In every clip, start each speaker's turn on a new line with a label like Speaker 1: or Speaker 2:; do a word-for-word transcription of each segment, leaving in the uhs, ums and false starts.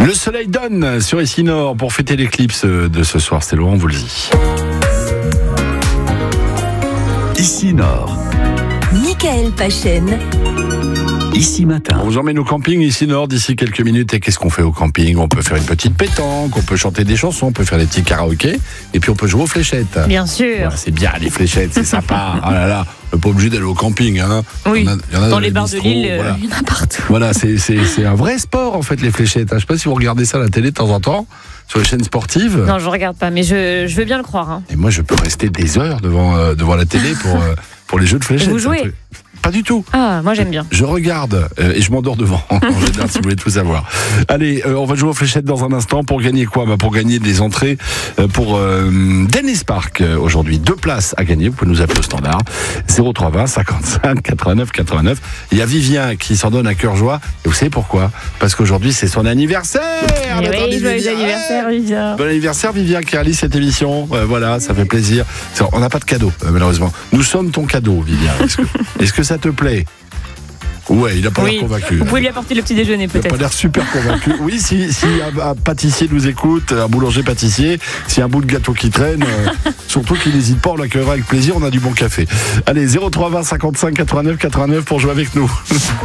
Speaker 1: Le soleil donne sur Ici Nord pour fêter l'éclipse de ce soir. C'est Laurent, vous le dit.
Speaker 2: Ici Nord.
Speaker 3: Michael Pachen.
Speaker 2: Ici Matin.
Speaker 1: On vous emmène au camping Ici Nord d'ici quelques minutes. Et qu'est-ce qu'on fait au camping? On peut faire une petite pétanque, on peut chanter des chansons, on peut faire des petits karaokés, et puis on peut jouer aux fléchettes.
Speaker 3: Bien sûr.
Speaker 1: Ouais, c'est bien les fléchettes, c'est sympa. Oh là là, on n'est pas obligé d'aller au camping. Hein.
Speaker 3: Oui,
Speaker 1: il y en a, il y en a
Speaker 3: dans,
Speaker 1: dans
Speaker 3: les bars
Speaker 1: bistrots,
Speaker 3: de Lille,
Speaker 1: voilà.
Speaker 3: il y en a partout.
Speaker 1: Voilà, c'est, c'est, c'est un vrai sport en fait, les fléchettes. Je ne sais pas si vous regardez ça à la télé de temps en temps, sur les chaînes sportives.
Speaker 3: Non, je regarde pas, mais je, je veux bien le croire. Hein.
Speaker 1: Et moi, je peux rester des heures devant, euh, devant la télé pour, euh, pour les jeux de fléchettes.
Speaker 3: Et vous jouez?
Speaker 1: Pas du tout.
Speaker 3: Ah, moi j'aime bien.
Speaker 1: Je regarde euh, et je m'endors devant, en général, si vous voulez tout savoir. Allez, euh, on va jouer aux fléchettes dans un instant. Pour gagner quoi? Bah, pour gagner des entrées euh, pour euh, Dennis Park euh, aujourd'hui. Deux places à gagner. Vous pouvez nous appeler au standard zéro trois vingt cinquante-cinq quatre-vingt-neuf quatre-vingt-neuf. Il y a Vivien qui s'en donne à cœur joie. Et vous savez pourquoi? Parce qu'aujourd'hui c'est son anniversaire.
Speaker 3: Et
Speaker 1: Attendez,
Speaker 3: oui, joyeux
Speaker 1: Vivien.
Speaker 3: anniversaire, Vivien.
Speaker 1: Bon anniversaire Vivien qui réalise cette émission. Euh, voilà, ça fait plaisir. On n'a pas de cadeau euh, malheureusement. Nous sommes ton cadeau, Vivien. Est-ce que, est-ce que ça te plaît? Ouais, il n'a pas
Speaker 3: Oui,
Speaker 1: l'air convaincu.
Speaker 3: vous pouvez lui apporter le petit déjeuner
Speaker 1: Il n'a
Speaker 3: peut-être.
Speaker 1: pas l'air super convaincu. Oui, si, si un, un pâtissier nous écoute, un boulanger-pâtissier, si un bout de gâteau qui traîne, euh, surtout qu'il n'hésite pas, on l'accueillera avec plaisir, on a du bon café. Allez, zéro trois vingt cinquante-cinq quatre-vingt-neuf quatre-vingt-neuf pour jouer avec nous.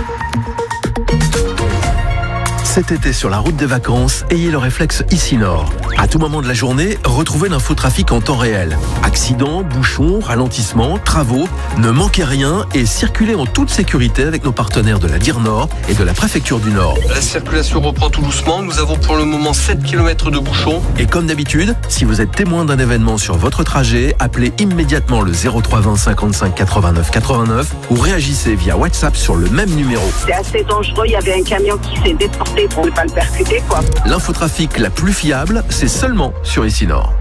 Speaker 2: Cet été sur la route des vacances, ayez le réflexe Ici Nord. À tout moment de la journée, retrouvez l'infotrafic en temps réel. Accidents, bouchons, ralentissements, travaux, ne manquez rien et circulez en toute sécurité avec nos partenaires de la D I R Nord et de la préfecture du Nord.
Speaker 4: La circulation reprend tout doucement. Nous avons pour le moment sept kilomètres de bouchons.
Speaker 2: Et comme d'habitude, si vous êtes témoin d'un événement sur votre trajet, appelez immédiatement le zéro trois vingt cinquante-cinq quatre-vingt-neuf quatre-vingt-neuf ou réagissez via WhatsApp sur le même numéro.
Speaker 5: C'est assez dangereux, il y avait un camion qui s'est déporté pour ne pas le percuter, quoi.
Speaker 2: L'infotrafic la plus fiable, c'est seulement sur Ici Nord.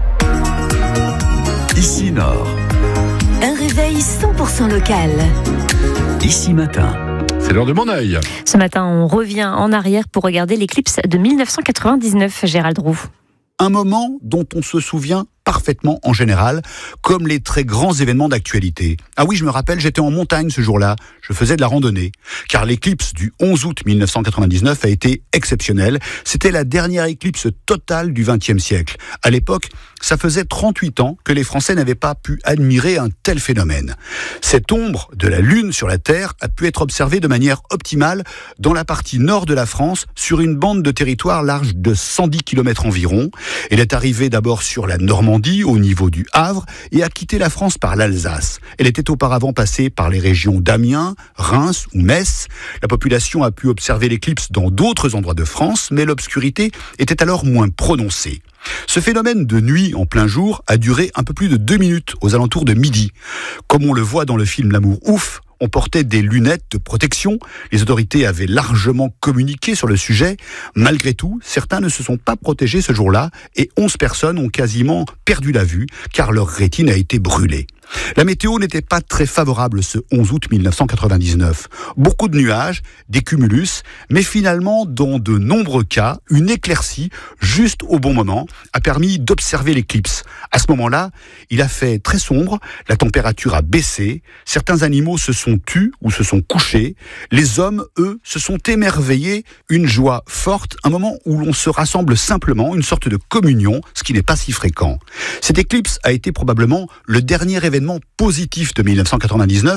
Speaker 2: Ici Nord.
Speaker 3: Un réveil cent pour cent local.
Speaker 2: Ici Matin.
Speaker 1: C'est l'heure de mon œil.
Speaker 3: Ce matin, on revient en arrière pour regarder l'éclipse de mille neuf cent quatre-vingt-dix-neuf, Gérald Roux.
Speaker 6: Un moment dont on se souvient parfaitement en général, comme les très grands événements d'actualité. Ah oui, je me rappelle, j'étais en montagne ce jour-là, je faisais de la randonnée, car l'éclipse du onze août mille neuf cent quatre-vingt-dix-neuf a été exceptionnelle. C'était la dernière éclipse totale du vingtième siècle. À l'époque, ça faisait trente-huit ans que les Français n'avaient pas pu admirer un tel phénomène. Cette ombre de la Lune sur la Terre a pu être observée de manière optimale dans la partie nord de la France, sur une bande de territoire large de cent dix kilomètres environ. Elle est arrivée d'abord sur la Normandie, au niveau du Havre, et a quitté la France par l'Alsace. Elle était auparavant passée par les régions d'Amiens, Reims ou Metz. La population a pu observer l'éclipse dans d'autres endroits de France, mais l'obscurité était alors moins prononcée. Ce phénomène de nuit en plein jour a duré un peu plus de deux minutes, aux alentours de midi. Comme on le voit dans le film L'amour ouf, on portait des lunettes de protection. Les autorités avaient largement communiqué sur le sujet. Malgré tout, certains ne se sont pas protégés ce jour-là et onze personnes ont quasiment perdu la vue car leur rétine a été brûlée. La météo n'était pas très favorable ce onze août mille neuf cent quatre-vingt-dix-neuf. Beaucoup de nuages, des cumulus, mais finalement, dans de nombreux cas, une éclaircie, juste au bon moment, a permis d'observer l'éclipse. À ce moment-là, il a fait très sombre, la température a baissé, certains animaux se sont tus ou se sont couchés, les hommes, eux, se sont émerveillés, une joie forte, un moment où l'on se rassemble simplement, une sorte de communion, ce qui n'est pas si fréquent. Cette éclipse a été probablement le dernier événement positif de mille neuf cent quatre-vingt-dix-neuf,